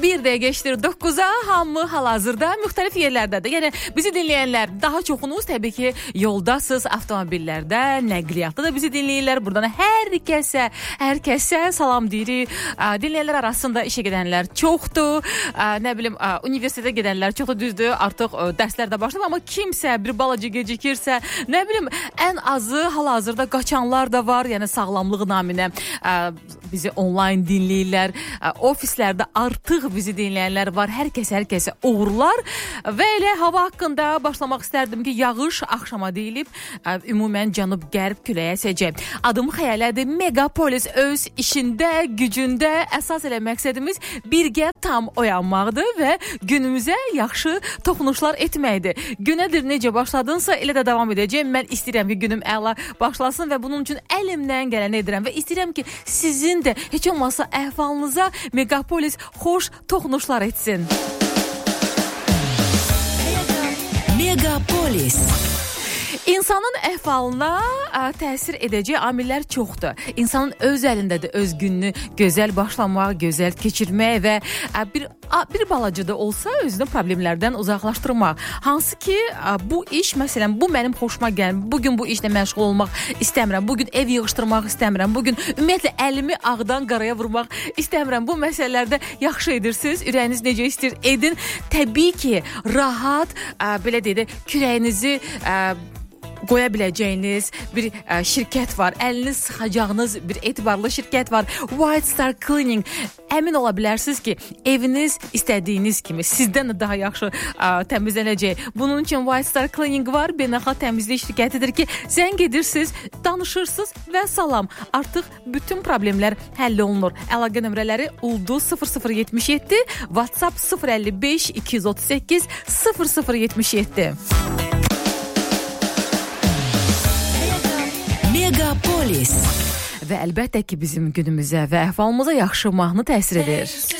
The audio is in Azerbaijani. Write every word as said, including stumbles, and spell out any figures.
bir dəqiqə geçdir dokkuza, hamı hal-hazırda müxtəlif yerlərdədir. Yəni bizi dinləyənlər daha çoxunuz təbii ki yoldasınız, avtomobillərdə, nəqliyyatda da bizi dinləyirlər. Buradan hər kəsə, hər kəsə salam deyirik. Dinləyənlər arasında işə gedənlər çoxdur. Nə bilim, universitetə gedənlər çoxdur, düzdür. Artıq dərslər də başlayıb, amma kimsə bir balaca gecikirsə, nə bilim, ən azı hal-hazırda qaçanlar da var. Yəni sağlamlıq naminə bizi onlayn dinləyirlər. Ofislərdə artıq bizi dinləyənlər var. Hər kəsə, hər kəsə uğurlar. Və elə hava haqqında başlamaq istərdim ki, yağış axşama deyilib, ümumən cənub-qərb küləyə əsəcək. Adım xəyalədir. Megapolis öz işində, gücündə əsas elə məqsədimiz birgə tam oyanmaqdır və günümüzə yaxşı toxunuşlar etməkdir. Günədir necə başladınsa, elə də davam edəcəm. Mən istəyirəm ki, günüm əla başlasın və bunun üçün əlimdən gələni edirəm və istəyirəm ki, sizin də heç olmasa əhvalınıza Megapolis xoş toxunuşlar etsin. Megapolis. İnsanın əhvalına ə, təsir edəcək amillər çoxdur. İnsanın öz əlindədir öz gününü gözəl başlamaq, gözəl keçirmək və ə, bir, ə, bir balaca da olsa özünü problemlərdən uzaqlaşdırmaq. Hansı ki ə, bu iş, məsələn, bu mənim xoşuma gəlmir. Bugün bu işlə məşğul olmaq istəmirəm. Bugün ev yığışdırmaq istəmirəm. Bugün ümumiyyətlə əlimi ağdan qaraya vurmaq istəmirəm. Bu məsələlərdə yaxşı edirsiniz. Ürəyiniz necə istəyir edin. Təbii ki, rahat, ə, belə deyək də, kürəyinizi ə, qoya biləcəyiniz bir ə, şirkət var. Əliniz sıxacağınız bir etibarlı şirkət var. White Star Cleaning. Əmin ola bilərsiniz ki, eviniz istədiyiniz kimi sizdən də daha yaxşı ə, təmizlənəcək. Bunun üçün White Star Cleaning var. Beynəlxalq təmizlik şirkətidir ki, zəng edirsiniz, danışırsınız və salam. Artıq bütün problemlər həll olunur. Əlaqə nömrələri Ulduz sıfır sıfır yetmiş yeddi, WhatsApp sıfır əlli beş iki yüz otuz səkkiz sıfır sıfır yetmiş yeddi. Megapolis. Və əlbəttə ki, bizim günümüzə və əhvalımıza yaxşı mahnı təsir edir.